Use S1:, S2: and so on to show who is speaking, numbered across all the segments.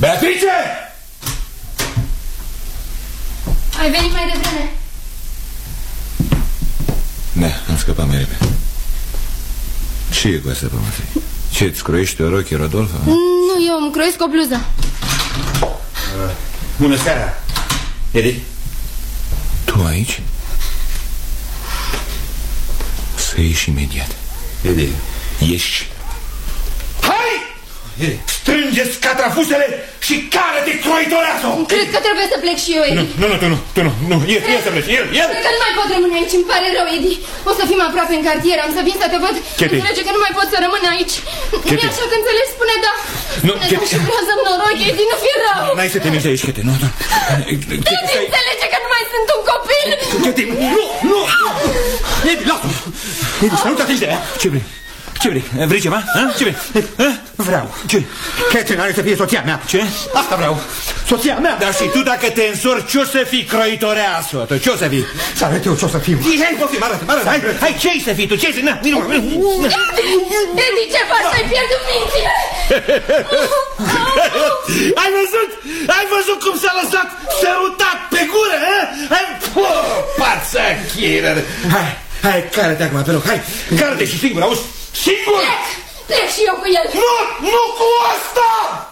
S1: Beatrice!
S2: Ai venit mai devreme.
S1: Ne, am scăpat mai repede. Ce e cu asta pe masă? Ce-ți croiești o rochie, Rodolfo?
S2: Nu, eu îmi croiesc o bluză.
S1: Bună seara, Edi. Tu aici? Să ieși imediat. Edi, ieși. Hai! Edi, strângeți catrafusele și cară-te, croitorează!
S2: Cred că trebuie să plec și eu, Edi.
S1: Nu, el să pleci, el!
S2: Cred că nu mai pot rămâne aici, îmi pare rău, Edi. O să fim aproape în cartier, am să vin să te văd. Înțelege că nu mai pot să rămân aici. Nu-i așa că înțelegi, spune da. Spune și vreau să-mi noroc, Edi, nu fi rău.
S1: N-ai să te miști de aici, Chete, nu.
S2: Edi, înțelege că nu mai sunt un copil.
S1: Chete, nu! Edi, lasă-mă! Edi, să nu te atingi de ea. Ce vrei? Ce vrei? Vrei ceva? Ce vrei?
S3: Vreau.
S1: Ce?
S3: Catherine are să fie soția mea.
S1: Ce?
S3: Asta vreau. Soția mea.
S1: Dar și tu dacă te însori, ce-o să fii, croitoreasă? Ce o să fii?
S3: Să arăt eu ce-o să fiu.
S1: Hai, poftim, arată. Hai, ce-i să fii tu? Ce-i să...
S2: Edi, ce faci? Ai pierdut mințile.
S1: Ai văzut cum s-a lăsat sărutat pe gură? Pața chiră. Hai, care-te acum pe loc. Hai, care-te și singur, auzi? Singur!
S2: Plec și eu cu el.
S1: Nu cu asta!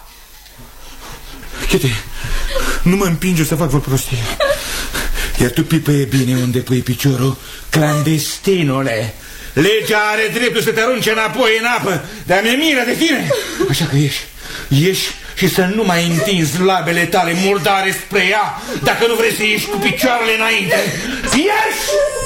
S1: Chete, nu mă împinge să fac vreo prostie. Iar tu pipăie bine unde pui piciorul, clandestinule. Legea are dreptul să te arunce înapoi în apă, dar mi-e milă de tine. Așa că ieși și să nu mai întinzi labele tale murdare spre ea, dacă nu vrei să ieși cu picioarele înainte. Ieși!